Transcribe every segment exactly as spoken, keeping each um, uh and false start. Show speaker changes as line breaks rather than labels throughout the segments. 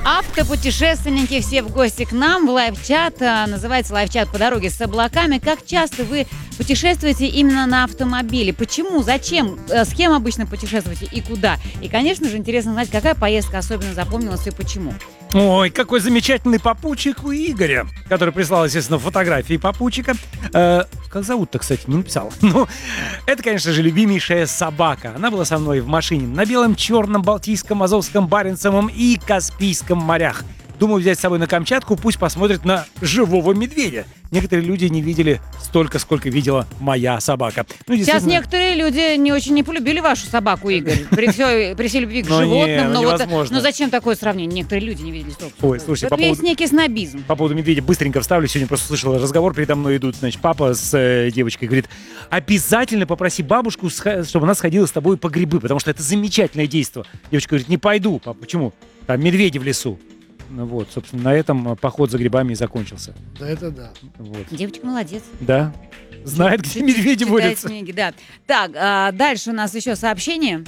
Автопутешественники, все в гости к нам в лайв-чат. Называется лайв-чат «По дороге с облаками». Как часто вы путешествуете именно на автомобиле? Почему? Зачем? С кем обычно путешествуете и куда? И, конечно же, интересно знать, какая поездка особенно запомнилась и почему.
Ой, какой замечательный попутчик у Игоря, который прислал, естественно, фотографии попутчика. Э, как зовут-то, кстати, не написал. Ну, это, конечно же, любимейшая собака. Она была со мной в машине на Белом, Черном, Балтийском, Азовском, Баренцевом и Каспийском морях. Думаю взять с собой на Камчатку, пусть посмотрит на живого медведя. Некоторые люди не видели столько, сколько видела моя собака. Ну,
Сейчас некоторые люди не очень не полюбили вашу собаку, Игорь, при, все, при всей любви к но животным. Не, но, вот, но зачем такое сравнение? Некоторые люди не видели столько.
Ой, слушайте,
это
по
есть
поводу,
некий снобизм.
По поводу медведя быстренько вставлю. Сегодня просто слышал разговор, передо мной идут, значит, папа с э, девочкой. Говорит, обязательно попроси бабушку, чтобы она сходила с тобой по грибы, потому что это замечательное действие. Девочка говорит, не пойду. Папа, почему? Там медведи в лесу. Ну вот, собственно, на этом поход за грибами и закончился.
Да, это да.
Вот. Девочка молодец.
Да. Знает, где медведи водятся.
Да. Так, а дальше у нас еще сообщение.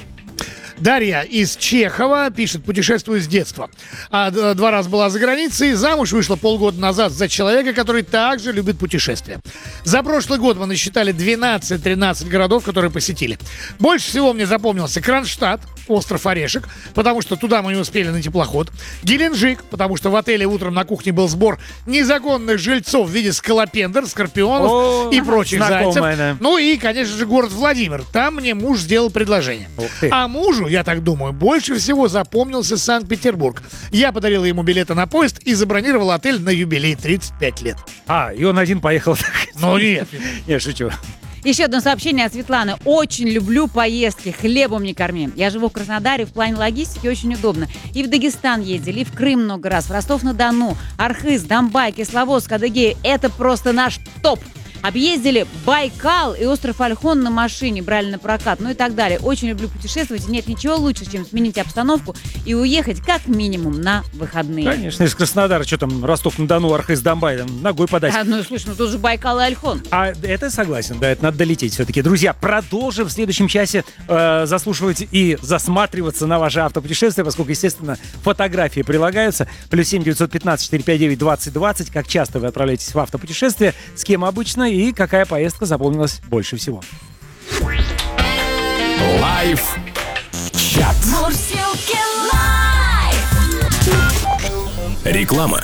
Дарья из Чехова пишет, путешествую с детства. А, два раза была за границей, замуж вышла полгода назад за человека, который также любит путешествия. За прошлый год мы насчитали двенадцать-тринадцать городов, которые посетили. Больше всего мне запомнился Кронштадт, остров Орешек, потому что туда мы не успели на теплоход. Геленджик, потому что в отеле утром на кухне был сбор незаконных жильцов в виде скалопендр, скорпионов О, и прочих зайцев. Да. Ну и, конечно же, город Владимир. Там мне муж сделал предложение. А мужу, я так думаю, больше всего запомнился Санкт-Петербург. Я подарила ему билеты на поезд и забронировала отель на юбилей тридцать пять лет.
А, и он один поехал.
Ну нет.
Я шучу.
Еще одно сообщение от Светланы. Очень люблю поездки, хлебом не корми. Я живу в Краснодаре, в плане логистики очень удобно. И в Дагестан ездили, и в Крым много раз, в Ростов-на-Дону, Архыз, Донбай, Кисловодск, Адыгея. Это просто наш топ. Объездили Байкал и остров Ольхон на машине, брали на прокат, ну и так далее. Очень люблю путешествовать, и нет ничего лучше, чем сменить обстановку и уехать как минимум на выходные.
Конечно, из Краснодара, что там, Ростов-на-Дону, Архыз, Донбай, там, ногой подать.
А, ну, слушай, ну тут же Байкал и Ольхон.
А это согласен, да, это надо долететь все-таки. Друзья, продолжим в следующем часе э, заслушивать и засматриваться на ваше автопутешествие, поскольку, естественно, фотографии прилагаются. Плюс семь девятьсот пятнадцать четыреста пятьдесят девять двадцать двадцать. Как часто вы отправляетесь в автопутешествие, с кем обычно и какая поездка запомнилась больше всего.
Лайф чат. Реклама.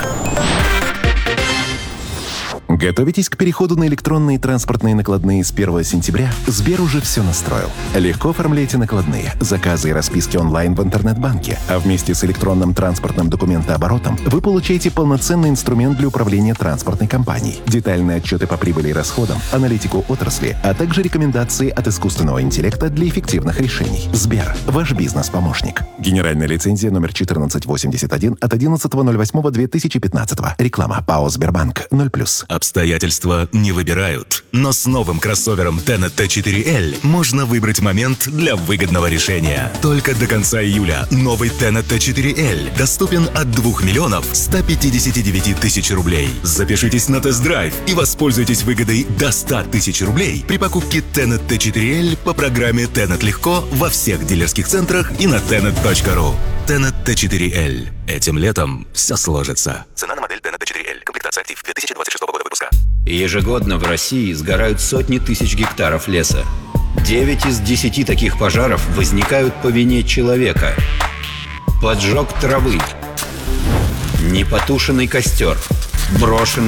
Готовитесь к переходу на электронные транспортные накладные с первого сентября? Сбер уже все настроил. Легко оформляйте накладные, заказы и расписки онлайн в интернет-банке, а вместе с электронным транспортным документооборотом вы получаете полноценный инструмент для управления транспортной компанией, детальные отчеты по прибыли и расходам, аналитику отрасли, а также рекомендации от искусственного интеллекта для эффективных решений. Сбер – ваш бизнес-помощник. Генеральная лицензия номер четырнадцать восемьдесят один от одиннадцатого ноль восьмого две тысячи пятнадцатого. Реклама ПАО «Сбербанк» ноль плюс. Обстоятельства не выбирают, но с новым кроссовером Tenet ти четыре эл можно выбрать момент для выгодного решения. Только до конца июля новый Tenet ти четыре эл доступен от двух миллионов ста пятидесяти девяти тысяч рублей. Запишитесь на тест-драйв и воспользуйтесь выгодой до ста тысяч рублей при покупке Tenet ти четыре эл по программе Tenet Легко во всех дилерских центрах и на tenet точка ру. Tenet ти четыре эл. Этим летом все сложится.
Цена на модель Tenet ти четыре эл. Комплектация актив две тысячи двадцать шестого года выпуска.
Ежегодно в России сгорают сотни тысяч гектаров леса. Девять из десяти таких пожаров возникают по вине человека. Поджог травы, непотушенный костер, брошенный